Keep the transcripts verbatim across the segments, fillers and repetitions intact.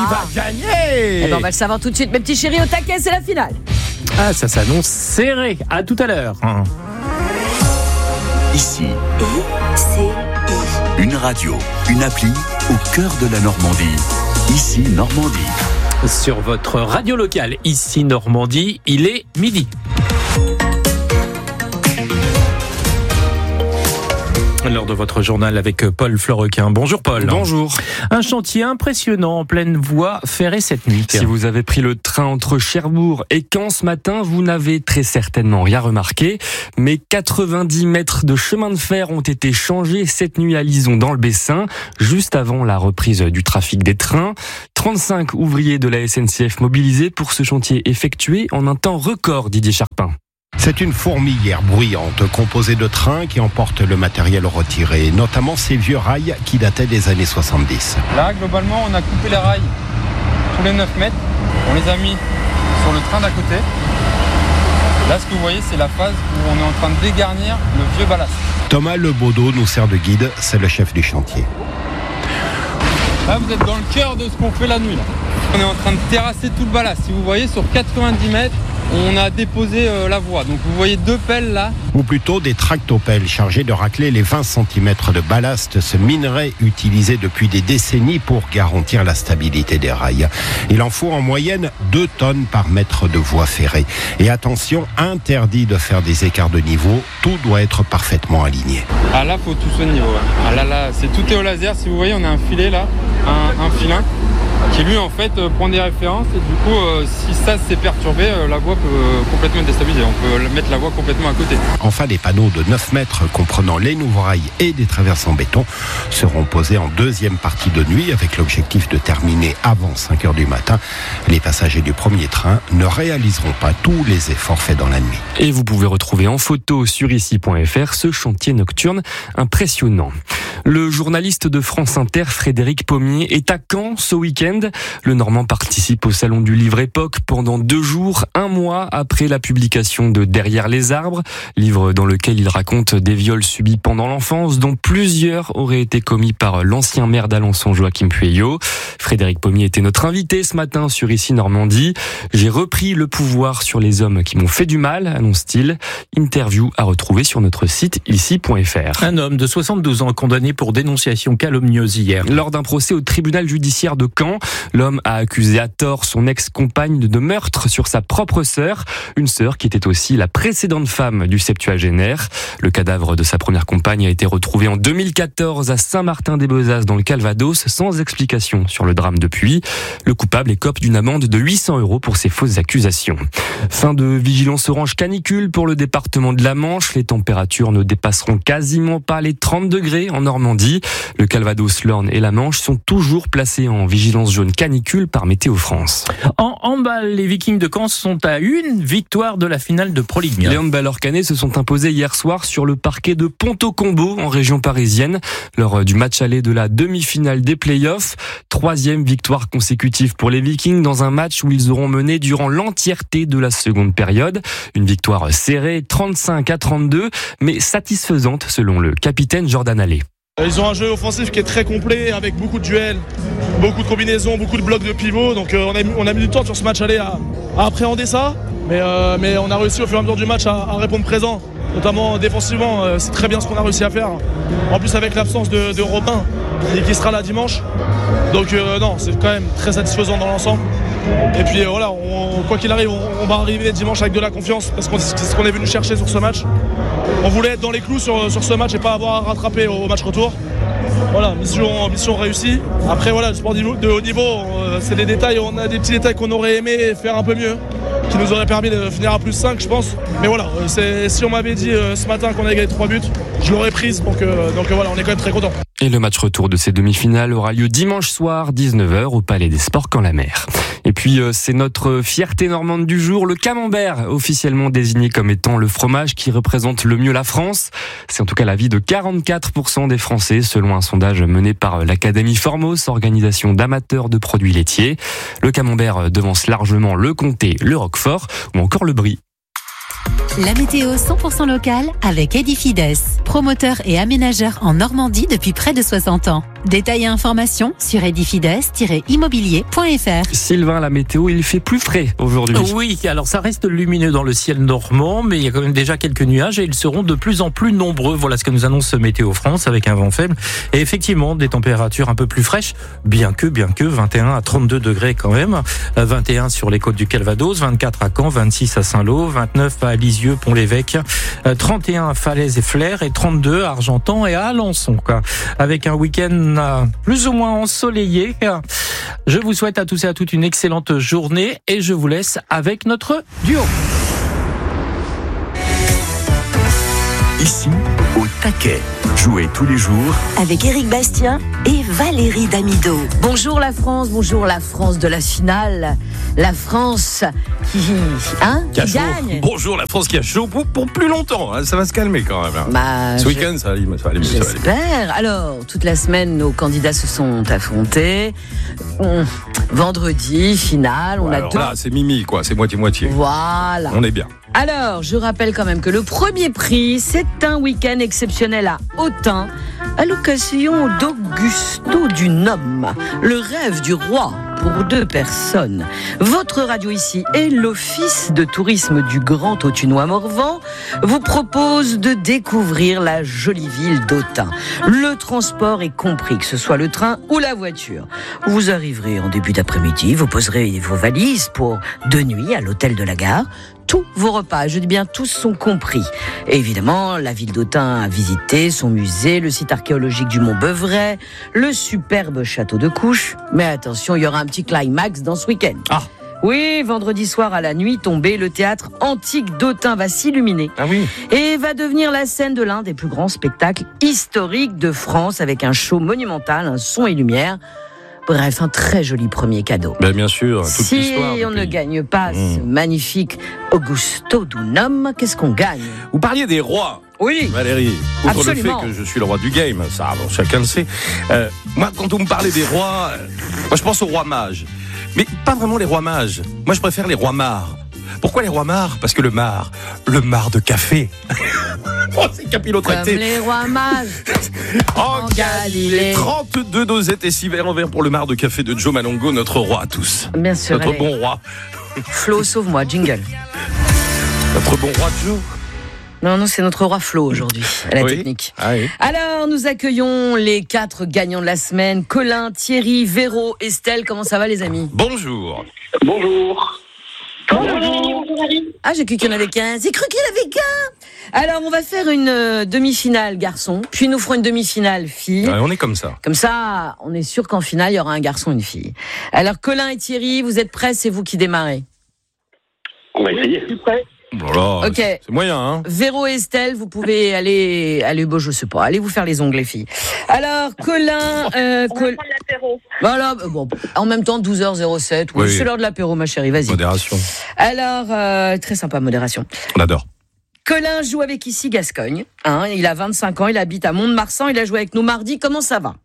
va gagner? Eh ben, on va le savoir tout de suite. Mes petits chéris, au taquet, c'est la finale. Ah, ça s'annonce serré. À tout à l'heure. Ici, I C I. une radio, une appli au cœur de la Normandie. Ici, Normandie. Sur votre radio locale, ici Normandie, il est midi. L'heure de votre journal avec Paul Florequin. Bonjour Paul. Bonjour. Un chantier impressionnant en pleine voie ferrée cette nuit. Si vous avez pris le train entre Cherbourg et Caen ce matin, vous n'avez très certainement rien remarqué. Mais quatre-vingt-dix mètres de chemin de fer ont été changés cette nuit à Lison dans le Bessin, juste avant la reprise du trafic des trains. trente-cinq ouvriers de la S N C F mobilisés pour ce chantier effectué en un temps record, Didier Charpin. C'est une fourmilière bruyante composée de trains qui emportent le matériel retiré, notamment ces vieux rails qui dataient des années soixante-dix. Là, globalement, on a coupé les rails tous les neuf mètres. On les a mis sur le train d'à côté. Là, ce que vous voyez, c'est la phase où on est en train de dégarnir le vieux ballast. Thomas Lebaudot nous sert de guide, c'est le chef du chantier. Là, vous êtes dans le cœur de ce qu'on fait la nuit. Là. On est en train de terrasser tout le ballast. Si vous voyez, sur quatre-vingt-dix mètres, on a déposé euh, la voie. Donc vous voyez deux pelles là. Ou plutôt des tractopelles chargées de racler les vingt centimètres de ballast, ce minerai utilisé depuis des décennies pour garantir la stabilité des rails. Il en faut en moyenne deux tonnes par mètre de voie ferrée. Et attention, interdit de faire des écarts de niveau, tout doit être parfaitement aligné. Ah là, faut tout ce niveau. Ouais. Ah là, là, c'est tout est au laser. Si vous voyez, on a un filet là, un, un filin, qui lui en fait euh, prend des références et du coup euh, si ça s'est perturbé, euh, la voie peut euh, complètement être déstabilisée, on peut mettre la voie complètement à côté. Enfin, les panneaux de neuf mètres comprenant les nouveaux rails et des traverses en béton seront posés en deuxième partie de nuit avec l'objectif de terminer avant cinq heures du matin. Les passagers du premier train ne réaliseront pas tous les efforts faits dans la nuit. Et vous pouvez retrouver en photo sur ici point f r ce chantier nocturne impressionnant. Le journaliste de France Inter, Frédéric Pommier, est à Caen ce week-end. Le Normand participe au Salon du Livre Époque pendant deux jours, un mois après la publication de Derrière les arbres, livre dans lequel il raconte des viols subis pendant l'enfance, dont plusieurs auraient été commis par l'ancien maire d'Alençon, Joachim Pueyo. Frédéric Pommier était notre invité ce matin sur Ici Normandie. J'ai repris le pouvoir sur les hommes qui m'ont fait du mal, annonce-t-il. Interview à retrouver sur notre site ici point f r. Un homme de soixante-douze ans condamné pour dénonciation calomnieuse hier. Lors d'un procès au tribunal judiciaire de Caen, l'homme a accusé à tort son ex-compagne de meurtre sur sa propre sœur, une sœur qui était aussi la précédente femme du septuagénaire. Le cadavre de sa première compagne a été retrouvé en deux mille quatorze à Saint-Martin-des-Besaces dans le Calvados, sans explication sur le drame depuis. Le coupable écope d'une amende de huit cents euros pour ses fausses accusations. Fin de vigilance orange canicule pour le département de la Manche. Les températures ne dépasseront quasiment pas les trente degrés en Normandie. Le Calvados, l'Orne et la Manche sont toujours placés en vigilance jaune canicule par Météo France. En handball, les Vikings de Caen sont à une victoire de la finale de Pro League. Les handballeurs canets se sont imposés hier soir sur le parquet de Ponto-Combo en région parisienne lors du match aller de la demi-finale des playoffs. Troisième victoire consécutive pour les Vikings dans un match où ils auront mené durant l'entièreté de la seconde période. Une victoire serrée, trente-cinq à trente-deux, mais satisfaisante selon le capitaine Jordan Allais. Ils ont un jeu offensif qui est très complet avec beaucoup de duels, beaucoup de combinaisons, beaucoup de blocs de pivot. Donc euh, on, a, on a mis du temps sur ce match aller à, à appréhender ça. Mais, euh, mais on a réussi au fur et à mesure du match à, à répondre présent. Notamment défensivement, euh, c'est très bien ce qu'on a réussi à faire. En plus avec l'absence de, de Robin qui, qui sera là dimanche. Donc euh, non, c'est quand même très satisfaisant dans l'ensemble. Et puis euh, voilà, on, quoi qu'il arrive, on, on va arriver dimanche avec de la confiance parce que c'est ce qu'on est venu chercher sur ce match. On voulait être dans les clous sur, sur ce match et pas avoir à rattraper au, au match retour. Voilà, mission, mission réussie. Après voilà, le sport de haut niveau, euh, c'est des détails, on a des petits détails qu'on aurait aimé faire un peu mieux, qui nous aurait permis de finir à plus cinq, je pense. Mais voilà, c'est, si on m'avait dit euh, ce matin qu'on avait gagné trois buts, je l'aurais prise, donc, euh, donc euh, voilà, on est quand même très contents. Et le match retour de ces demi-finales aura lieu dimanche soir, dix-neuf heures, au Palais des Sports Caen-la-Mer. Et puis, euh, c'est notre fierté normande du jour, le camembert, officiellement désigné comme étant le fromage qui représente le mieux la France. C'est en tout cas l'avis de quarante-quatre pour cent des Français, selon un sondage mené par l'Académie Formos, organisation d'amateurs de produits laitiers. Le camembert devance largement le comté, le roquefort ou encore le brie. La météo cent pour cent locale avec Edifides, promoteur et aménageur en Normandie depuis près de soixante ans. Détails et informations sur edifides tiret immobilier point f r. Sylvain, la météo, il fait plus frais aujourd'hui. Oui, alors ça reste lumineux dans le ciel normand, mais il y a quand même déjà quelques nuages et ils seront de plus en plus nombreux. Voilà ce que nous annonce Météo France avec un vent faible et effectivement des températures un peu plus fraîches, bien que, bien que vingt et un à trente-deux degrés quand même. vingt et un sur les côtes du Calvados, vingt-quatre à Caen, vingt-six à Saint-Lô, vingt-neuf à Lisieux, Pont-l'Évêque, trente et un à Falaise et Flers et trente-deux à Argentan et à Alençon, quoi. Avec un week-end plus ou moins ensoleillé. Je vous souhaite à tous et à toutes une excellente journée et je vous laisse avec notre duo. Ici, au taquet. Jouez tous les jours avec Éric Bastien et Valérie Damido. Bonjour la France, bonjour la France de la finale. La France qui, hein, qui, qui gagne. Bonjour la France qui a chaud pour, pour plus longtemps. Hein, ça va se calmer quand même. Hein. Bah, Ce je... week-end, ça va aller mieux. J'espère. Alors, toute la semaine, nos candidats se sont affrontés. On... Vendredi, finale. On ouais, a alors deux... là, c'est Mimi, quoi. C'est moitié-moitié. Voilà. On est bien. Alors, je rappelle quand même que le premier prix, c'est un week-end exceptionnel à Autun, à l'occasion d'Augusto du Nome, le rêve du roi pour deux personnes. Votre radio ici et l'Office de tourisme du Grand Autunois-Morvan vous propose de découvrir la jolie ville d'Autun. Le transport est compris, que ce soit le train ou la voiture. Vous arriverez en début d'après-midi, vous poserez vos valises pour deux nuits à l'hôtel de la gare. Tous vos repas, je dis bien tous, sont compris. Et évidemment, la ville d'Autun à visiter, son musée, le site archéologique du Mont Beuvray, le superbe château de Couches. Mais attention, il y aura un petit climax dans ce week-end. Ah. Oui, vendredi soir à la nuit tombée, le théâtre antique d'Autun va s'illuminer. Ah oui. Et va devenir la scène de l'un des plus grands spectacles historiques de France avec un show monumental, un son et lumière. Bref, un très joli premier cadeau. Ben bien sûr, toute si l'histoire. Si on ne gagne pas mmh. ce magnifique Augusto du Nome, qu'est-ce qu'on gagne? Vous parliez des rois. Oui. Valérie, outre absolument. le fait que je suis le roi du game, ça, bon, chacun le sait. Euh, moi, quand on me parlait des rois, euh, moi je pense aux rois mages. Mais pas vraiment les rois mages. Moi, je préfère les rois mares. Pourquoi les rois mares? Parce que le mar, le mar de café. Oh, c'est capillotracté. Comme les rois mages. En en Galilée. trente-deux dosettes et six verres en verre pour le mar de café de Joe Malongo, notre roi à tous. Bien sûr. Notre bon roi. Flo, sauve-moi, jingle. Notre bon roi Joe. Non, non, c'est notre roi Flo aujourd'hui, à la oui. technique. Ah oui. Alors, nous accueillons les quatre gagnants de la semaine. Colin, Thierry, Véro, Estelle. Comment ça va, les amis? Bonjour. Bonjour. Bonjour. Ah, j'ai cru qu'il y en avait qu'un. J'ai cru qu'il y en avait qu'un. Alors, on va faire une euh, demi-finale garçon, puis nous ferons une demi-finale fille. Ouais, on est comme ça. Comme ça, on est sûr qu'en finale, il y aura un garçon et une fille. Alors, Colin et Thierry, vous êtes prêts? C'est vous qui démarrez. On va essayer. Je suis prêt. Voilà, ok. C'est moyen, hein. Véro et Estelle, vous pouvez aller, aller, bon, je sais pas, allez vous faire les ongles, les filles. Alors, Colin, euh, on Col... va prendre l'apéro. Voilà, bon, en même temps, douze heures zéro sept. Oui, oui. C'est l'heure de l'apéro, ma chérie, vas-y. Modération. Alors, euh, très sympa, modération. On adore. Colin joue avec ici Gascogne. Hein, il a vingt-cinq ans, il habite à Mont-de-Marsan, il a joué avec nous mardi. Comment ça va?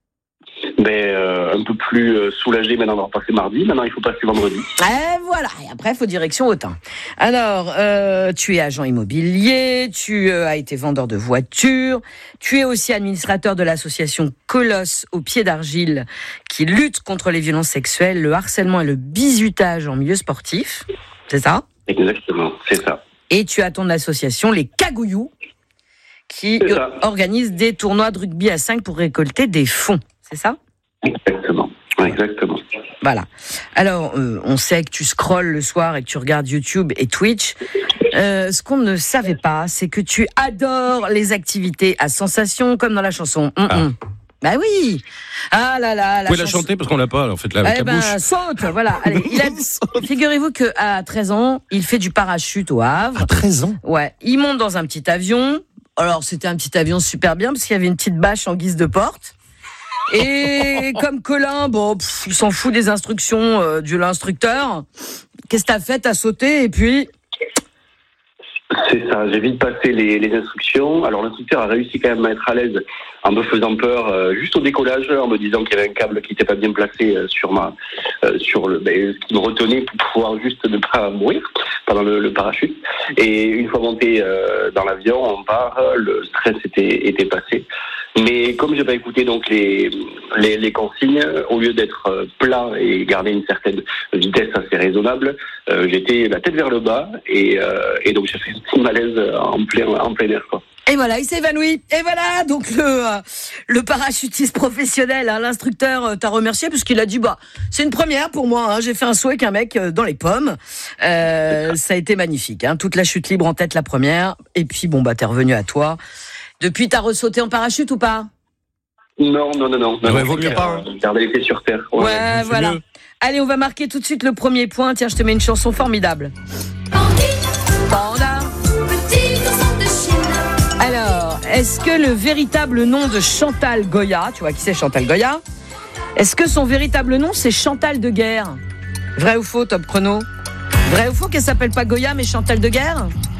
Mais euh, un peu plus euh, soulagé maintenant d'avoir passé mardi. Maintenant, il faut passer vendredi. Et voilà. Et après, il faut direction Autun. Alors, euh, tu es agent immobilier, tu euh, as été vendeur de voitures, tu es aussi administrateur de l'association Colosse au pied d'argile qui lutte contre les violences sexuelles, le harcèlement et le bizutage en milieu sportif. C'est ça? Exactement, c'est ça. Et tu as ton association Les Cagouillous qui organise des tournois de rugby à cinq pour récolter des fonds. C'est ça? Exactement, exactement. Voilà. Alors, euh, on sait que tu scrolles le soir et que tu regardes YouTube et Twitch. Euh, ce qu'on ne savait pas, c'est que tu adores les activités à sensation, comme dans la chanson. Mm-mm. Ah. Bah oui. Ah là là. La Vous pouvez chanson... la chanter parce qu'on l'a pas. En fait, là, avec eh la ben, bouche. Saute. Voilà. Allez. Il a... Figurez-vous que à treize ans, il fait du parachute au Havre. À treize ans. Ouais. Il monte dans un petit avion. Alors, c'était un petit avion super bien parce qu'il y avait une petite bâche en guise de porte. Et comme Colin, bon, pff, il s'en fout des instructions euh, de l'instructeur. Qu'est-ce que t'as fait? T'as sauté et puis... C'est ça, j'ai vite passé les, les instructions. Alors l'instructeur a réussi quand même à être à l'aise en me faisant peur euh, juste au décollage, en me disant qu'il y avait un câble qui n'était pas bien placé euh, sur ma, euh, sur le, ben, ce qui me retenait pour pouvoir juste ne pas mourir pendant le, le parachute. Et une fois monté euh, dans l'avion, on part, le stress était, était passé. Mais comme j'ai pas écouté donc les, les, les consignes, au lieu d'être plat et garder une certaine vitesse assez raisonnable, euh, j'étais la tête vers le bas et, euh, et donc j'ai fait un petit malaise en plein, en plein air, quoi. Et voilà, il s'est évanoui. Et voilà, donc le euh, le parachutiste professionnel, hein, l'instructeur euh, t'a remercié parce qu'il a dit bah c'est une première pour moi. Hein, j'ai fait un saut avec un mec euh, dans les pommes. Euh, ça a été magnifique. Hein, toute la chute libre en tête la première. Et puis bon bah t'es revenu à toi. Depuis t'as ressauté en parachute ou pas? Non, non, non, non. Ouais, non vaut mieux pas. Hein. Garder les pieds sur terre. Ouais, ouais voilà. Mieux. Allez, on va marquer tout de suite le premier point. Tiens, je te mets une chanson formidable. Panda. Alors, est-ce que le véritable nom de Chantal Goya, tu vois qui c'est Chantal Goya, est-ce que son véritable nom c'est Chantal de Guerre? Vrai ou faux, top chrono? Vrai ou faux qu'elle s'appelle pas Goya mais Chantal de Guerre?